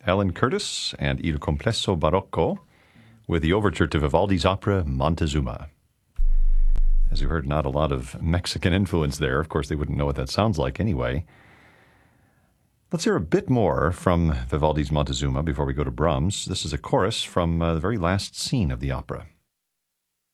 Alan Curtis and Il Complesso Barocco with the overture to Vivaldi's opera Montezuma. As you heard, not a lot of Mexican influence there. Of course, they wouldn't know what that sounds like anyway. Let's hear a bit more from Vivaldi's Montezuma before we go to Brahms. This is a chorus from the very last scene of the opera.